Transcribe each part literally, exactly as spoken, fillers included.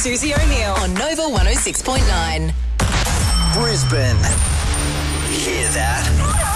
Susie O'Neill on Nova one oh six point nine. Brisbane. Hear that?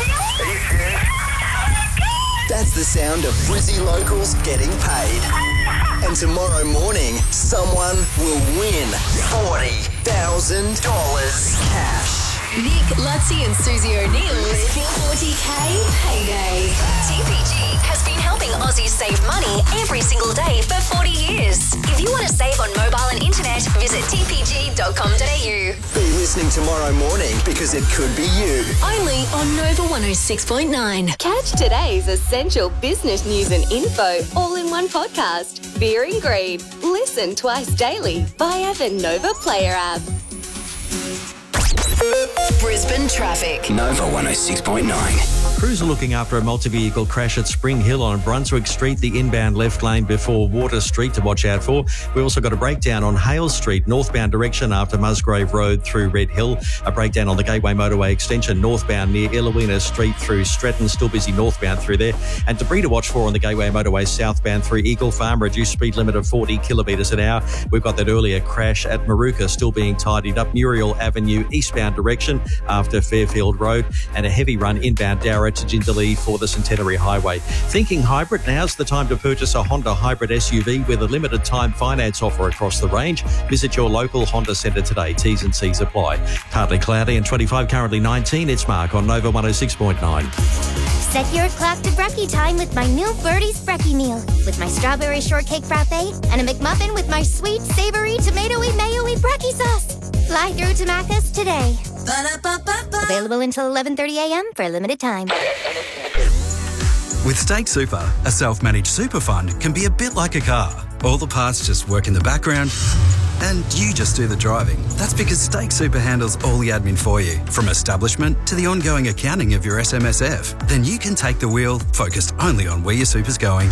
That's the sound of Brizzy locals getting paid. And tomorrow morning, someone will win forty thousand dollars cash. Nick, Lutzi and Susie O'Neill's forty K payday. T P G has been helping Aussies save money every single day for forty years. If you want to save on mobile and internet, visit t p g dot com dot a u. Be listening tomorrow morning because it could be you. Only on Nova one oh six point nine. Catch today's essential business news and info all in one podcast. Fear and Greed. Listen twice daily via the Nova Player app. Brisbane traffic. Nova one oh six point nine. Crews are looking after a multi-vehicle crash at Spring Hill on Brunswick Street, the inbound left lane before Water Street to watch out for. We also got a breakdown on Hale Street, northbound direction after Musgrave Road through Red Hill. A breakdown on the Gateway Motorway extension northbound near Illawina Street through Stretton, still busy northbound through there. And debris to watch for on the Gateway Motorway southbound through Eagle Farm, reduced speed limit of forty kilometres an hour. We've got that earlier crash at Maruka still being tidied up, Muriel Avenue eastbound direction after Fairfield Road, and a heavy run inbound Darra to Jindalee for the Centenary Highway. Thinking hybrid? Now's the time to purchase a Honda hybrid S U V with a limited time finance offer across the range. Visit your local Honda centre today. T's and C's apply. Partly cloudy and twenty-five, currently nineteen. It's Mark on Nova one oh six point nine. Set your clock to brekkie time with my new Birdie's Brekkie meal. With my strawberry shortcake frappe and a McMuffin with my sweet, savoury, tomatoey, mayo-y brekkie sauce. Fly through to Macca's today. Ba-da-ba-ba-ba. Available until eleven thirty a.m. for a limited time. With Stake Super, a self-managed super fund can be a bit like a car. All the parts just work in the background and you just do the driving. That's because Stake Super handles all the admin for you, from establishment to the ongoing accounting of your S M S F. Then you can take the wheel, focused only on where your super's going.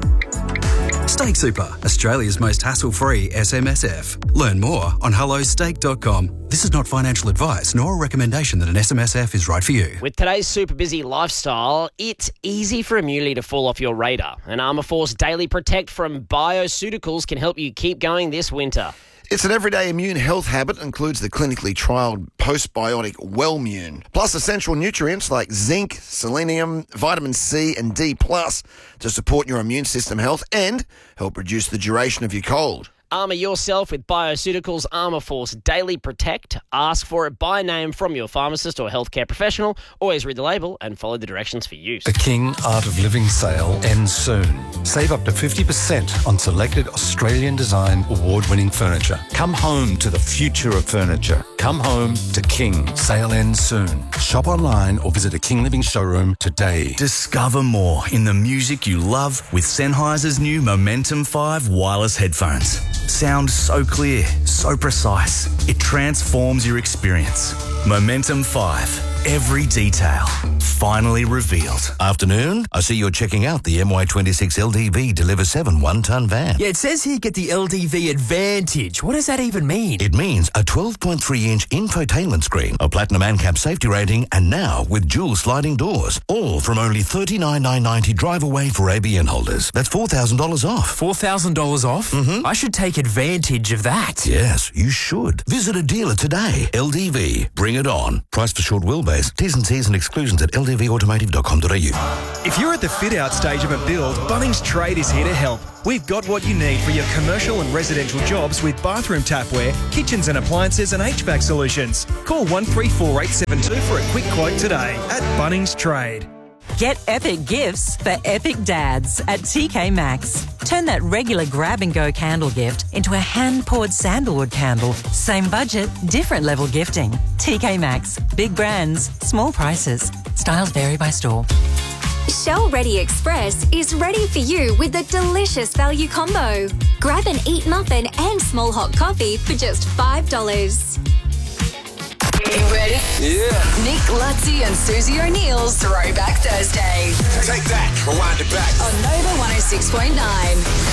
Stake Super, Australia's most hassle-free S M S F. Learn more on hello stake dot com. This is not financial advice nor a recommendation that an S M S F is right for you. With today's super busy lifestyle, it's easy for immunity to fall off your radar. And Armour Force Daily Protect from Bioceuticals can help you keep going this winter. It's an everyday immune health habit, includes the clinically trialled postbiotic Wellmune, plus essential nutrients like zinc, selenium, vitamin C and D plus to support your immune system health and help reduce the duration of your cold. Armour yourself with Bioceuticals Armour Force Daily Protect. Ask for it by name from your pharmacist or healthcare professional. Always read the label and follow the directions for use. The King Art of Living sale ends soon. Save up to fifty percent on selected Australian design award-winning furniture. Come home to the future of furniture. Come home to King. Sale ends soon. Shop online or visit a King Living showroom today. Discover more in the music you love with Sennheiser's new Momentum five wireless headphones. Sound so clear, so precise. It transforms your experience. Momentum five. Every detail finally revealed. Afternoon, I see you're checking out the M Y twenty-six L D V Deliver seven one-tonne van. Yeah, it says here get the L D V Advantage. What does that even mean? It means a twelve point three inch infotainment screen, a platinum ANCAP safety rating, and now with dual sliding doors. All from only thirty-nine thousand nine hundred ninety drive away for A B N holders. That's four thousand dollars off. four thousand dollars off? Mm-hmm. I should take advantage of that. Yes, you should. Visit a dealer today. L D V, bring it on. Price for short wheelbase. T's and C's and exclusions at l d v automotive dot com dot a u. If you're at the fit-out stage of a build, Bunnings Trade is here to help. We've got what you need for your commercial and residential jobs with bathroom tapware, kitchens and appliances and H V A C solutions. Call one three four eight seven two for a quick quote today at Bunnings Trade. Get epic gifts for epic dads at T K Maxx. Turn that regular grab-and-go candle gift into a hand-poured sandalwood candle. Same budget, different level gifting. T K Maxx. Big brands, small prices. Styles vary by store. Shell Ready Express is ready for you with a delicious value combo. Grab and eat muffin and small hot coffee for just five dollars. You ready? Yeah. Nick, Lutzi and Susie O'Neill's Throwback Thursday. Take that. Rewind it back. On Nova one oh six point nine.